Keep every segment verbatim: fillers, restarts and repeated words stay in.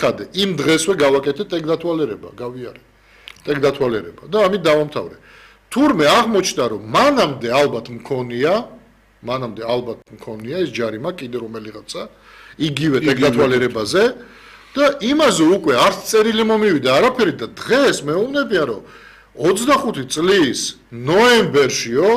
გადავიხადე, იმ დღესვე გავაკეთე ეგ დათვალიერება, გავიარე. ეგ დათვალიერება და ამით დავამთავრე. თურმე აღმოჩნდა, რომ მანამდე ალბათ მქონია, მანამდე ალბათ მქონია ეს ჯარიმა კიდე რომელიღაცა იგივე ეგ დათვალიერებაზე და იმაზე უკვე არც წერილი მომივიდა არაფერი და დღეს მეუბნებია, რომ ოცდახუთი წლის ნოემბერშიო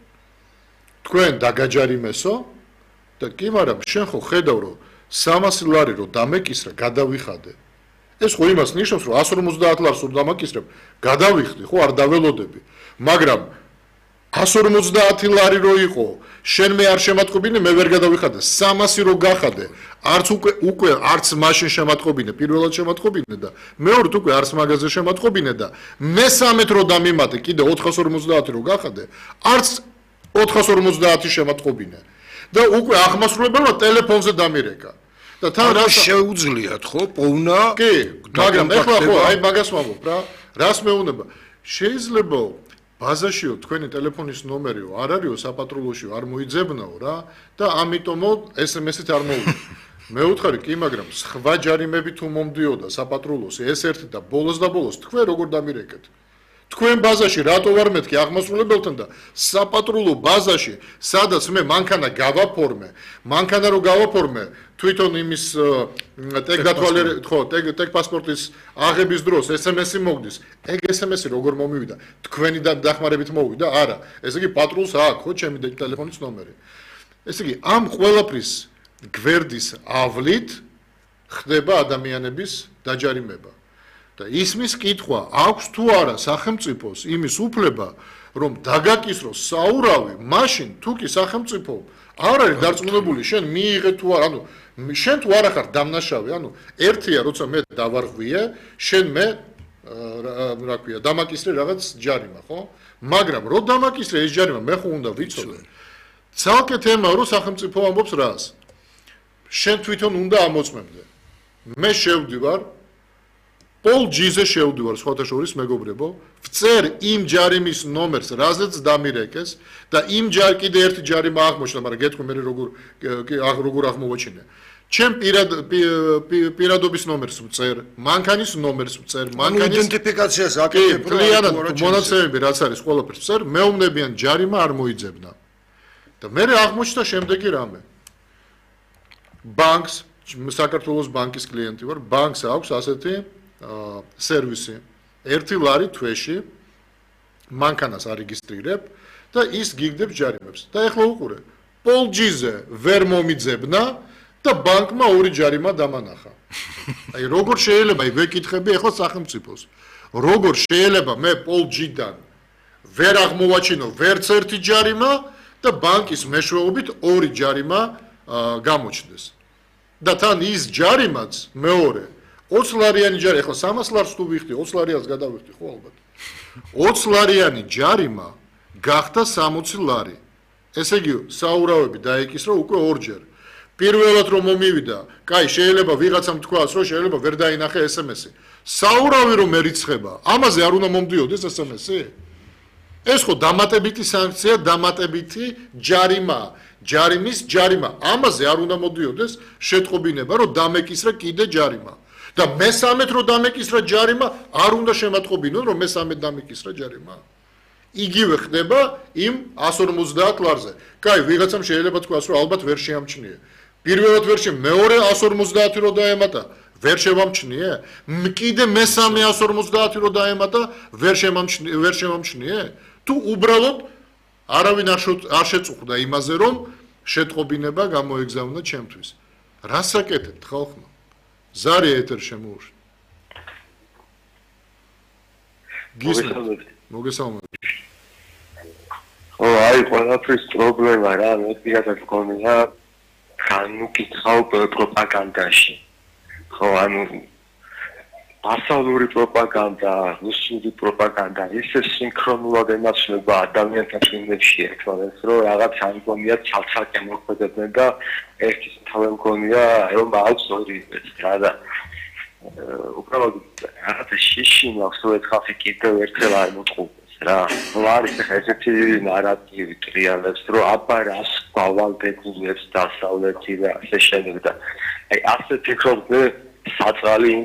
თქვენ დაგაჯარიმესო და კი მაგრამ შენ ხო ხედავ რომ სამასი ლარი რო დამეკისრა გადავიხადე ეს ხო იმას ნიშნავს რომ εκατს ორმოცდაათ ლარს რო დამაკისრებ გადავიხდი ხო არ დაველოდები მაგრამ εκατს ორმოცდაათი ლარი რო იყო შენ მე არ შემატყობინე მე ვერ გადავიხადე სამასი რო გახადე არც უკვე უკვე არც მაშინ შემატყობინე პირველად შემატყობინე და მეორედ უკვე არც მაგაზე შემატყობინე და მესამედ რო დამიმატე კიდე ოთხას ორმოცდაათი რო გახადე არც ოთხას ორმოცდაათი შემატყობინე და უკვე აღმასრულებელმა ტელეფონზე დამირეკა და თან რა შეუძლიათ ხო პოვნა კი მაგრამ ეხლა ხო აი მაგას ვამბობ რა რას მეუბნება შეიძლება ბაზაშიო თქვენი ტელეფონის ნომერიო არ არისო საპატრულოშიო არ მოიძებნაო რა და ამიტომო ესემესით არ მოვიდა მე უთხარი კი მაგრამ სხვა ჯარიმები თუ მომდიოდა საპატრულოსი ეს ერთი და ბოლოს და ბოლოს თქვენ როგორ დამირეკეთ თქვენ ბაზაში რატო ვარ მეთქი აღმასრულებელთან და საპატრულო ბაზაში სადაც მე მანქანა გავაფორმე მანქანა რო გავაფორმე თვითონ იმის ტეგ დათვალიერ ხო ტეგ ტეგ პასპორტის აღების დროს ესემესი მოგდის ეგ ესემესი როგორ მომივიდა თქვენი დახმარებით მოვიდა არა ესე იგი პატრულს აქვს ხო ჩემი ტელეფონის ნომერი ესე იგი ამ ყველაფრის გვერდის ავლით ხდება ადამიანების დაჯარიმება და ისმის კითხვა აქვს თუ არა სახელმწიფოს იმის უფლება რომ დაგაკისროს საურავი მაშინ თუ კი სახელმწიფო არ არის დარწმუნებული შენ მიიღე თუ არა ანუ შენ თუ არა ხარ დამნაშავე ანუ ერთია როცა მე დავარღვიე შენ მე რა ქვია დამაკისრე რაღაც ჯარიმა ხო მაგრამ რო დამაკისრე ეს ჯარიმა მე ხო უნდა ვიცოდე ცალკე თემა რო სახელმწიფო ამბობს რას შენ თვითონ უნდა ამოწმებდე მე შევდივარ პოლ ჯიზე შევდივარ სხვათა შორის მეგობრებო ვწერ იმ ჯარიმის ნომერს რაზეც დამირეკეს და იმ ჯარ კიდე ერთი ჯარიმა აღმოჩნდა მაგრამ გეტყვი მე როგორ როგორ აღმოვაჩინე ჩემ პირად პირადობის ნომერს ვწერ მანქანის ნომერს ვწერ მანქანის იდენტიფიკაციას აკეთებ რა მონაცემები რაც არის ყველაფერს ვწერ მეუბნებიან ჯარიმა არ მოიძებნა და მე აღმოჩნდა შემდეგი რამე ბანკს საქართველოს ბანკის კლიენტი ვარ ბანკს აქვს ასეთი სერვისი ერთი ლარი თვეში მანქანას არეგისტრირებ და ის გიგდებს ჯარიმებს და ეხლა უყურე პოლ ჯიზე ვერ მომიძებნა და ბანკმა ორი ჯარიმა დამანახა აი როგორ შეიძლება აი ვეკითხები ეხლა სახელმწიფოს როგორ შეიძლება მე პოლ ჯიდან ვერ აღმოვაჩინო ვერც ერთი ჯარიმა და ბანკის მეშვეობით ორი ჯარიმა გამოჩნდეს და თან ის ჯარიმაც მეორე ოც ლარიანი ჯარი ახლა სამას ლარს თუ ვიხდი ოც ლარიანს გადავიხდი ხო ალბათ ოც ლარიანი ჯარიმა გახდა სამოცი ლარი ესე იგი საურავები დაეკისრა უკვე ორჯერ პირველად რომ მომივიდა კაი შეიძლება ვიღაცამ თქვას რომ შეიძლება ვერ დაინახე ესემესი საურავი რომ მერიცხება ამაზე არ უნდა მომდიოდეს ესემესი ეს ხო დამატებითი სანქცია დამატებითი ჯარიმა ჯარიმის ჯარიმა ამაზე არ უნდა მოდიოდეს შეტყობინება რომ დამეკისრა კიდე ჯარიმა და მესამედ რო დამეკისრა ჯარიმა არ უნდა შემატყობინონ რომ მესამედ დამეკისრა ჯარიმა იგივე ხდება იმ εκατს ორმოცდაათ ლარზე კაი ვიღაცამ შეიძლება თქვას რომ ალბათ ვერ შეამჩნიე პირველად ვერ შე მეორე εκατს ორმოცდაათი რო დაემატა ვერ შევამჩნიე კიდე მესამე εκατს ორმოცდაათი რო დაემატა ვერ შემამჩნიე ვერ შევამჩნიე თუ უბრალოდ არავინ არ შეწუხდა იმაზე რომ შეტყობინება გამოეგზავნა ჩემთვის რას აკეთებთ ხალხმა ზარი ეთერ შემოუშ გისმენთ მოგესალმებით ო აი ყველაფრის პრობლემა რა მე პირადად გქონია ანუ კითხავ პროპაგანდაში ხო ანუ მასალური პროპაგანდა რუსული პროპაგანდა ისე სინქრონულად ემაცნება ადამიანთა წინებში ერთმანეთს რომ რაღაც ამგონია ცალ-ცალკე მოქმედებენ და ერთის თავი მგონია რომ აქვს ორი რა და უბრალოდ რაღაც შიში მაქვს რომ ხალხი კიდევ ერთხელ არ მოწყობს რა ნუ არის ესეთი ნარატივი ტრიალებს რომ აბა რას გავალდებულებს დასავლეთი და ასე შემდეგ და აი ასე ფიქრობ მე საწყალი